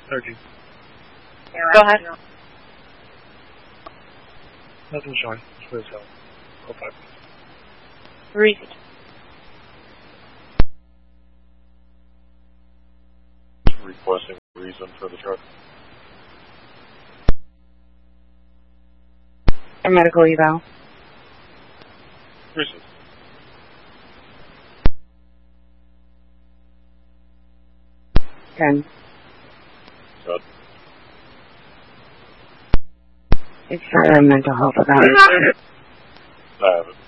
30. Go ahead. Nothing showing. It's for itself. Go 5. Read. Requesting reason for the truck. A medical eval. Reason. Ten. Good. It's for mental health evaluation. I have it.